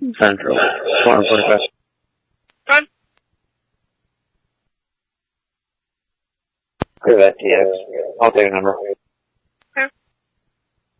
Central. 145. Fine. Clear that TX. I'll take a number.